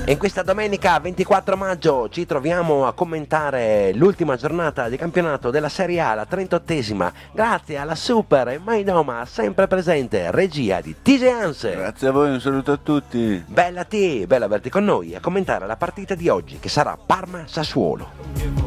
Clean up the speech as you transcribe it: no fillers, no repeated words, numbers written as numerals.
E in questa domenica 24 maggio ci troviamo a commentare l'ultima giornata di campionato della Serie A, la 38esima, grazie alla super e mai noma sempre presente regia di TJ Hans. Grazie a voi, un saluto a tutti. Bella te, bello averti con noi a commentare la partita di oggi che sarà Parma-Sassuolo.